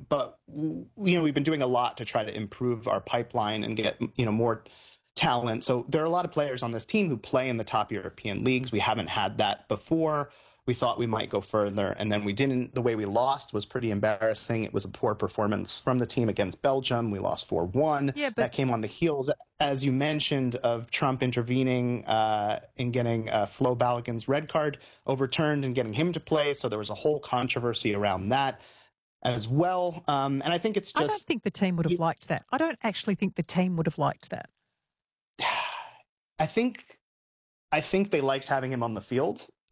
But we've been doing a lot to try to improve our pipeline and get more talent. So there are a lot of players on this team who play in the top European leagues. We haven't had that before. We thought we might go further, and then we didn't. The way we lost was pretty embarrassing. It was a poor performance from the team against Belgium. We lost 4-1. Yeah, That came on the heels, as you mentioned, of Trump intervening in getting Flo Balogun's red card overturned and getting him to play. So there was a whole controversy around that as well. And I think it's just... I don't think the team would have liked that. I don't actually think the team would have liked that. I think they liked having him on the field.